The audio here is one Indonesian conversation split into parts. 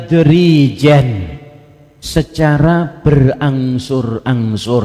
tadrijan, secara berangsur-angsur,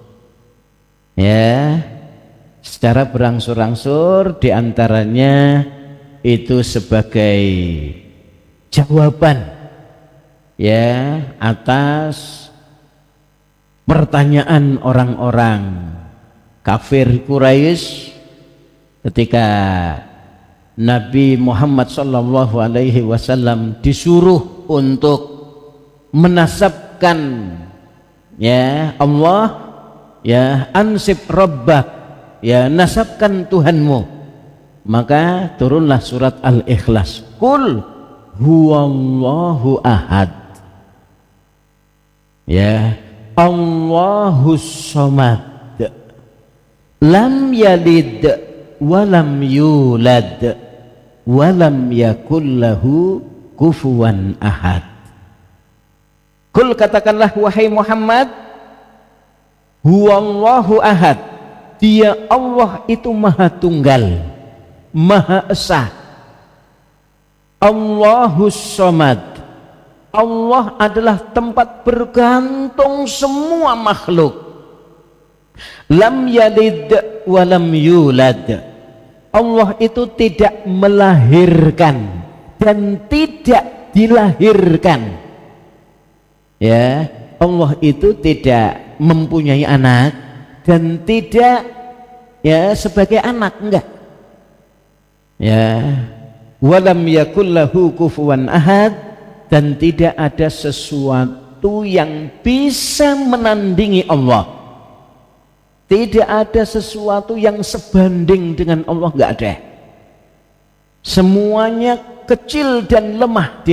ya, secara berangsur-angsur, diantaranya itu sebagai jawaban, ya, atas pertanyaan orang-orang kafir Quraisy ketika Nabi Muhammad sallallahu alaihi wasallam disuruh untuk menasabkan, ya, Allah, ya, ansib rabbak, ya, nasabkan Tuhanmu. Maka turunlah surat Al-Ikhlas, Qul huwallahu ahad, ya, Allahus samad, lam yalid walam yulad walam yakullahu kufuwan ahad. Kul, katakanlah wahai Muhammad, huwallahu ahad, dia Allah itu maha tunggal, maha esa. Allahus samad, Allah adalah tempat bergantung semua makhluk. Lam yalid walam yulad, Allah itu tidak melahirkan dan tidak dilahirkan, ya, Allah itu tidak mempunyai anak dan tidak, ya, sebagai anak, enggak, ya, walam yakullahu kufuwan ahad, dan tidak ada sesuatu yang bisa menandingi Allah. Tidak ada sesuatu yang sebanding dengan Allah, enggak ada. Semuanya kecil dan lemah di